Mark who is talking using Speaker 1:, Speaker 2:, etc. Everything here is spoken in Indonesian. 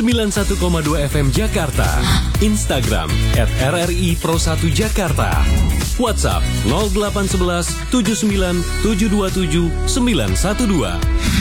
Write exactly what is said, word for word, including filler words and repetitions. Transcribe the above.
Speaker 1: sembilan puluh satu koma dua F M Jakarta. Instagram at R R I Pro satu Jakarta. WhatsApp nol delapan satu satu tujuh sembilan tujuh dua tujuh sembilan satu dua.